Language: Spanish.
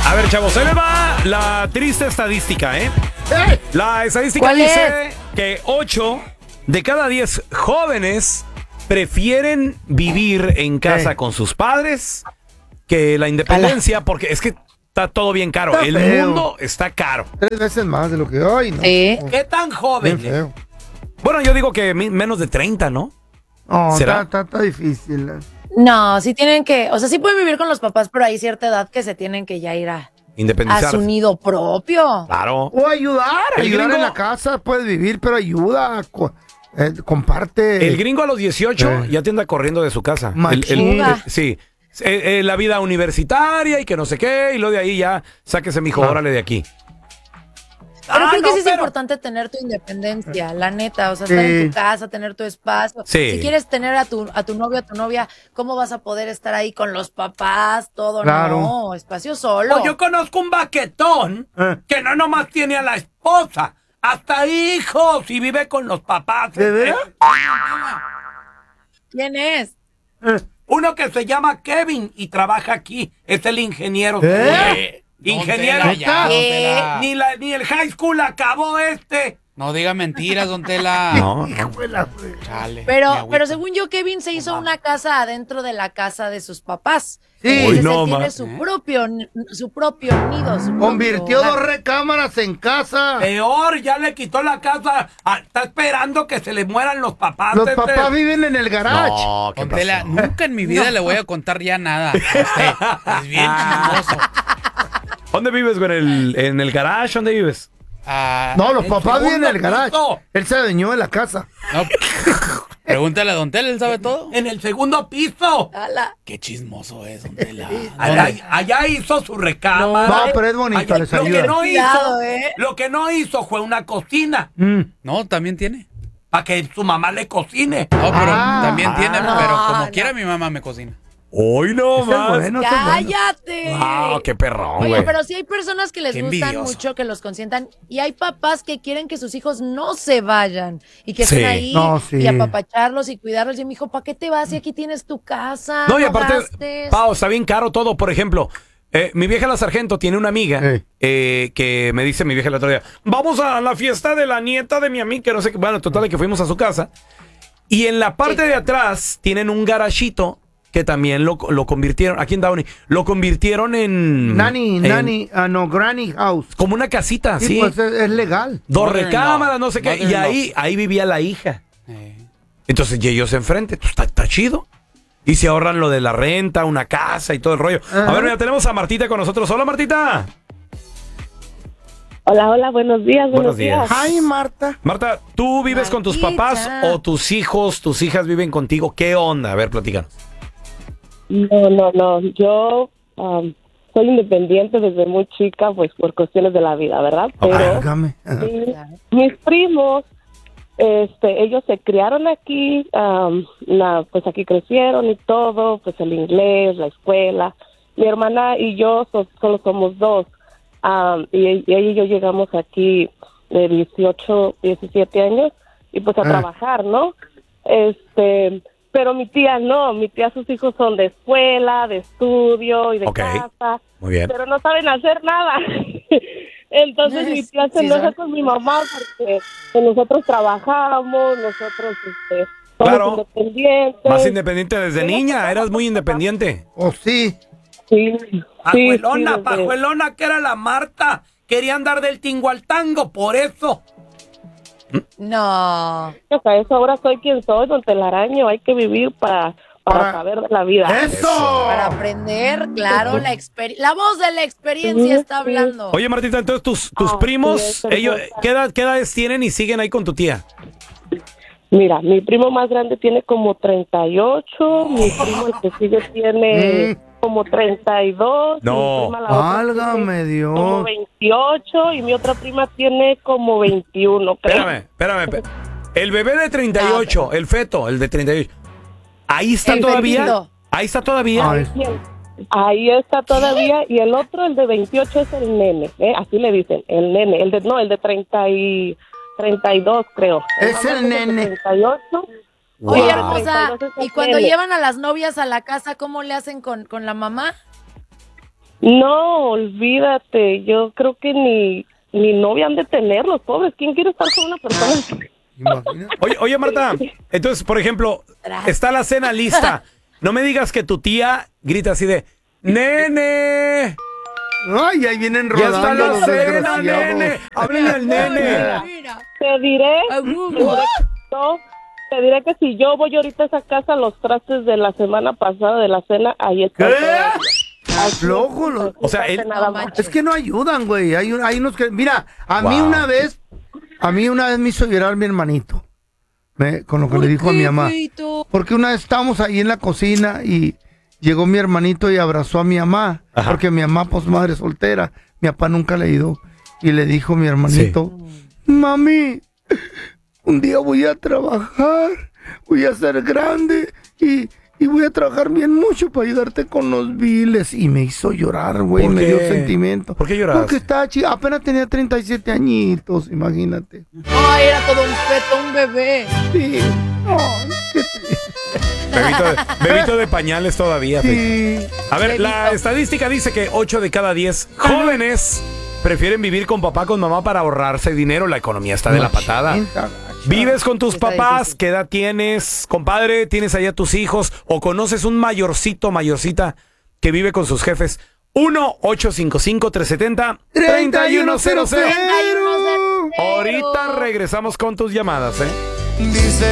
A ver, chavos, se le va la triste estadística, ¿eh? La estadística dice que 8 de cada 10 jóvenes prefieren vivir en casa con sus padres que la independencia, porque es que está todo bien caro. Está El feo. mundo está caro. 3 veces más de lo que hoy, ¿no? ¿Qué tan joven? Bien feo. Bueno, yo digo que menos de 30, ¿no? No, ¿Será? está difícil. No, sí tienen que, o sea, sí pueden vivir con los papás, pero hay cierta edad que se tienen que ya ir a Independizarse. su nido propio. Claro. O ayudar El en gringo- la casa, puedes vivir, pero ayuda, comparte. El gringo a los 18 ya te anda corriendo de su casa. Machín. Sí. La vida universitaria y que no sé qué, y luego de ahí ya, sáquese, mijo, órale de aquí. Pero creo que sí es importante tener tu independencia, la neta, o sea, estar en tu casa, tener tu espacio. Sí. Si quieres tener a tu novio, a tu novia, ¿cómo vas a poder estar ahí con los papás, todo? Claro. No, espacio solo. Pues yo conozco un baquetón que no nomás tiene a la esposa, hasta hijos y vive con los papás. ¿De veras? ¿Quién es? Uno que se llama Kevin y trabaja aquí, es el ingeniero. Ingeniero. Don Tela, ya, don Tela. Ni el high school acabó este. No diga mentiras, don Tela. No. Chale. Pero según yo, Kevin se hizo una casa adentro de la casa de sus papás. Sí. Entonces, Uy, no, él tiene ma. su propio nido. Su Convirtió propio 2 hogar. recámaras en casa. Peor, ya le quitó la casa. Está esperando que se le mueran los papás. Los papás viven en el garage. No, ¿qué Don Tela, pasó? nunca en mi vida le voy a contar ya nada a usted. Es bien chismoso. ¿Dónde vives, güey? ¿En el garage? ¿Dónde vives? No, los el papás viven en el segundo garage. piso. Él se adueñó de la casa. No, pregúntale a don Tela, él sabe todo. En el segundo piso. Ala. Qué chismoso es, don Tela. Allá hizo su recámara. No, pero es bonito, les lo que ayuda. no Cuidado, lo que no hizo fue una cocina No, también tiene. para que su mamá le cocine. No, pero Ah. también tiene, No, pero como no. quiera mi mamá me cocina. Hoy no Ese es más. bueno, ese es bueno. ¡Cállate! Wow, qué perrón, Oye, güey. pero sí hay personas que les Qué gustan envidioso. mucho, que los consientan, y hay papás que quieren que sus hijos no se vayan y que Sí. estén ahí No, sí. y apapacharlos y cuidarlos. Y mi hijo, ¿para qué te vas si aquí tienes tu casa? No, y aparte, gastes. Pao, está bien caro todo. Por ejemplo, mi vieja la sargento tiene una amiga que me dice mi vieja el otro día, vamos a la fiesta de la nieta de mi amiga, que no sé qué. Bueno, total, de que fuimos a su casa. Y en la parte de atrás tienen un garachito que también lo convirtieron, aquí en Downey, lo convirtieron en... Granny House. Como una casita, sí. Pues es legal. 2 Mother-in-law. recámaras, no sé qué. Y Mother-in-law. ahí vivía la hija. Entonces, y ellos enfrente, pues está chido. Y se ahorran lo de la renta, una casa y todo el rollo. A ver, ya tenemos a Martita con nosotros. Hola, Martita. Hola, buenos días, Buenos días. Ay, Marta. Marta, ¿tú vives con tus Martita. papás o tus hijos, tus hijas viven contigo? ¿Qué onda? A ver, platícanos. No. Yo soy independiente desde muy chica, pues por cuestiones de la vida, ¿verdad? Pero Válgame. mis primos, ellos se criaron aquí, pues aquí crecieron y todo, pues el inglés, la escuela. Mi hermana y yo solo somos 2. Y ella y yo llegamos aquí de 18, 17 años y pues a trabajar, ¿no? Pero mi tía no, mi tía sus hijos son de escuela, de estudio y de Ok. casa, Muy bien. pero no saben hacer nada. Entonces mi tía se Sí, enoja son. con mi mamá porque pues, nosotros trabajamos, nosotros somos Claro. independientes. Más independiente desde niña, eras muy independiente. Oh, sí. Sí, Pajuelona, desde- pajuelona, que era la Marta. Quería andar del tingo al tango, por eso. No. A eso ahora soy quien soy, don Telaraño. Hay que vivir para saber de la vida. ¡Eso! Para aprender, claro, la voz de la experiencia está hablando. Oye, Martita, entonces tus Ah, primos, sí, es ellos, hermosa. ¿qué edades tienen y siguen ahí con tu tía? Mira, mi primo más grande tiene como 38, mi primo el que sigue tiene como 32, No. mi prima la otra Válgame tiene como Dios. 28 y mi otra prima tiene como 21, creo. Espérame. El bebé de 38, el feto, el de 38. ¿Ahí está El todavía? fetito. ¿Ahí está todavía? Ay. Ahí está todavía y el otro, el de 28 es el nene, así le dicen, el nene, el de 32 creo. Es el nene. 38. Oye, Wow. hermosa, 32 es el y cuando nene. llevan a las novias a la casa, ¿cómo le hacen con la mamá? No, olvídate. Yo creo que ni novia han de tener los pobres. ¿Quién quiere estar con una persona así? Oye, Marta, entonces, por ejemplo, está la cena lista. No me digas que tu tía grita así de, ¡nene! Ay, ahí vienen ¡Ya rodando está la los cena, desgraciados. nene! ¡Háblenle al nene! Te diré que si yo voy ahorita a esa casa, los trastes de la semana pasada de la cena, ahí están. Flojo. O sea, es que no ayudan, güey. Hay unos que... Mira, a mí una vez me hizo llorar mi hermanito. Con lo que le dijo a mi mamá. Porque una vez estábamos ahí en la cocina y llegó mi hermanito y abrazó a mi mamá. Ajá. Porque mi mamá, pues madre soltera, mi papá nunca le ayudó. Y le dijo mi hermanito, mami, un día voy a trabajar, voy a ser grande y voy a trabajar bien mucho para ayudarte con los biles. Y me hizo llorar, güey, me dio sentimiento. ¿Por qué lloraste? Porque estaba chido, apenas tenía 37 añitos, imagínate. Ay, era todo un feto, un bebé. Sí. Ay, qué bebito de pañales todavía. sí. A ver, la estadística dice que 8 de cada 10 jóvenes prefieren vivir con papá, con mamá para ahorrarse dinero. La economía está de la patada. ¿Vives con tus papás? ¿Qué edad tienes, compadre? ¿Tienes allá tus hijos? ¿O conoces un mayorcita que vive con sus jefes? 1-855-370-3100. Ahorita regresamos con tus llamadas, ¿eh?